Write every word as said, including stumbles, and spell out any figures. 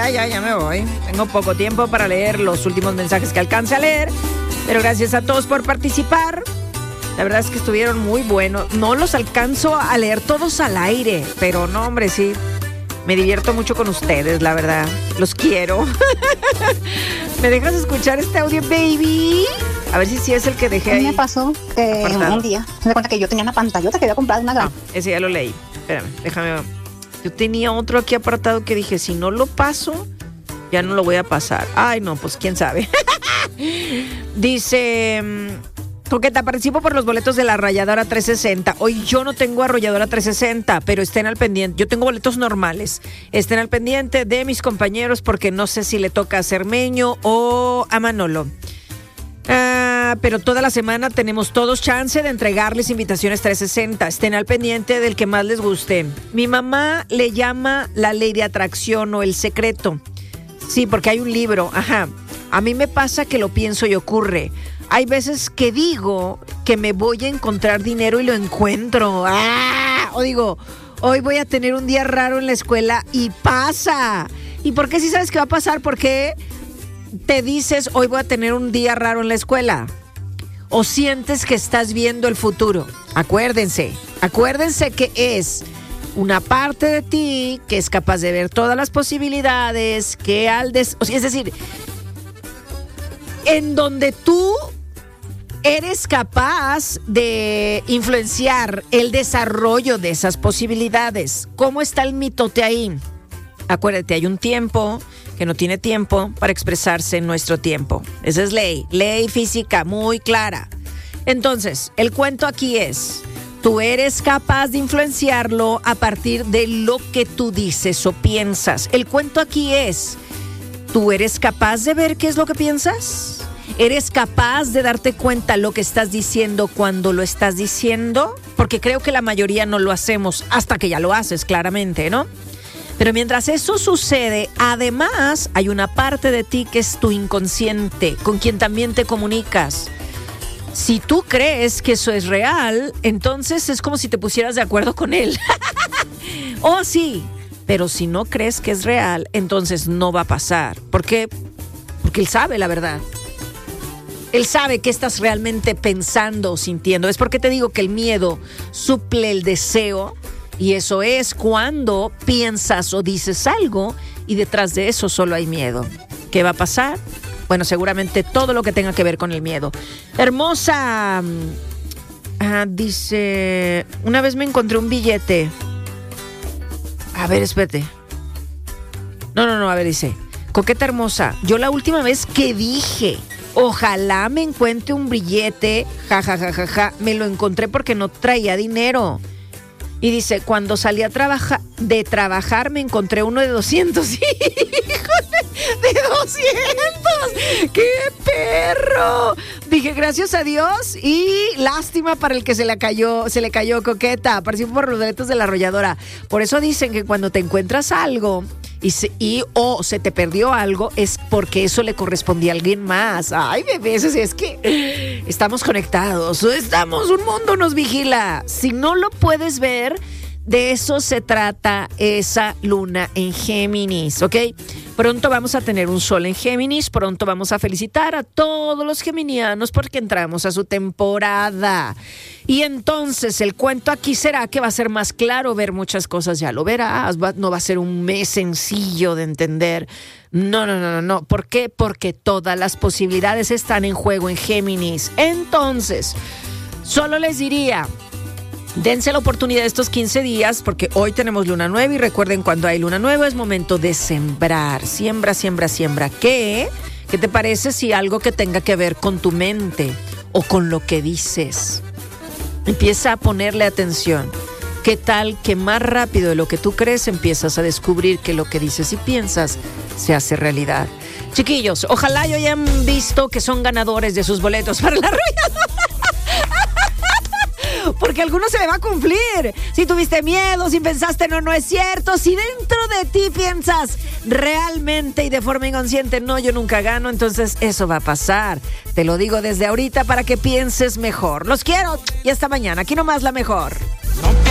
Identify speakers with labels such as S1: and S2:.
S1: ya, ya, ya me voy. Tengo poco tiempo para leer los últimos mensajes que alcance a leer, pero gracias a todos por participar. La verdad es que estuvieron muy buenos. No los alcanzo a leer todos al aire, pero no, hombre, sí. Me divierto mucho con ustedes, la verdad. Los quiero. ¿Me dejas escuchar este audio, baby? A ver si sí es el que dejé ahí.
S2: A mí me pasó que
S1: apartado.
S2: Un día me di cuenta que yo tenía una pantallota que había comprado una gran.
S1: No, ese ya lo leí. Espérame, déjame ver. Yo tenía otro aquí apartado que dije, si no lo paso, ya no lo voy a pasar. Ay, no, pues quién sabe. Dice... Coqueta, participo por los boletos de la Arrolladora trescientos sesenta. Hoy yo no tengo Arrolladora trescientos sesenta, pero estén al pendiente. Yo tengo boletos normales. Estén al pendiente de mis compañeros porque no sé si le toca a Cermeño o a Manolo. Ah, pero toda la semana tenemos todos chance de entregarles invitaciones trescientos sesenta. Estén al pendiente del que más les guste. Mi mamá le llama la ley de atracción o el secreto. Sí, porque hay un libro. Ajá. A mí me pasa que lo pienso y ocurre. Hay veces que digo que me voy a encontrar dinero y lo encuentro. ¡Ah! O digo, hoy voy a tener un día raro en la escuela y pasa. ¿Y por qué si sabes que va a pasar? ¿Por qué te dices, hoy voy a tener un día raro en la escuela? ¿O sientes que estás viendo el futuro? Acuérdense, acuérdense que es una parte de ti que es capaz de ver todas las posibilidades, que al des... o sea, es decir, en donde tú eres capaz de influenciar el desarrollo de esas posibilidades. ¿Cómo está el mitote ahí? Acuérdate, hay un tiempo que no tiene tiempo para expresarse en nuestro tiempo. Esa es ley, ley física muy clara. Entonces, el cuento aquí es, tú eres capaz de influenciarlo a partir de lo que tú dices o piensas. El cuento aquí es, ¿tú eres capaz de ver qué es lo que piensas? ¿Eres capaz de darte cuenta lo que estás diciendo cuando lo estás diciendo? Porque creo que la mayoría no lo hacemos hasta que ya lo haces, claramente, ¿no? Pero mientras eso sucede, además hay una parte de ti que es tu inconsciente, con quien también te comunicas. Si tú crees que eso es real, entonces es como si te pusieras de acuerdo con él. Oh, sí, pero si no crees que es real, entonces no va a pasar. ¿Por qué? Porque él sabe la verdad. Él sabe qué estás realmente pensando o sintiendo. Es porque te digo que el miedo suple el deseo. Y eso es cuando piensas o dices algo y detrás de eso solo hay miedo. ¿Qué va a pasar? Bueno, seguramente todo lo que tenga que ver con el miedo. Hermosa, ah, dice, una vez me encontré un billete. A ver, espérate. No, no, no, a ver, dice, Coqueta hermosa, yo la última vez que dije, ojalá me encuentre un billete, ja, ja, ja, ja, ja, me lo encontré porque no traía dinero. Y dice, cuando salí a trabajar, de trabajar me encontré uno de doscientos. ¡Híjole! ¡De doscientos! ¡Qué perro! Dije, gracias a Dios y lástima para el que se le cayó, se le cayó Coqueta. Apareció por los boletos de la Arrolladora. Por eso dicen que cuando te encuentras algo y, se, y o se te perdió algo es porque eso le correspondía a alguien más. Ay, bebés, es que estamos conectados. Estamos, un mundo nos vigila. Si no lo puedes ver, de eso se trata esa luna en Géminis, ¿ok? Pronto vamos a tener un sol en Géminis, pronto vamos a felicitar a todos los geminianos porque entramos a su temporada. Y entonces el cuento aquí será que va a ser más claro ver muchas cosas, ya lo verás, va, no va a ser un mes sencillo de entender. No, no, no, no, no. ¿Por qué? Porque todas las posibilidades están en juego en Géminis. Entonces, solo les diría, dense la oportunidad de estos quince días porque hoy tenemos luna nueva y recuerden, cuando hay luna nueva es momento de sembrar. Siembra, siembra, siembra. ¿Qué? ¿Qué te parece si algo que tenga que ver con tu mente o con lo que dices? Empieza a ponerle atención. ¿Qué tal que más rápido de lo que tú crees empiezas a descubrir que lo que dices y piensas se hace realidad? Chiquillos, ojalá y hayan visto que son ganadores de sus boletos para la Arrolladora. Porque a algunos se le va a cumplir. Si tuviste miedo, si pensaste no, no es cierto, si dentro de ti piensas realmente y de forma inconsciente, no, yo nunca gano, entonces eso va a pasar. Te lo digo desde ahorita para que pienses mejor. Los quiero y hasta mañana. Aquí nomás la mejor.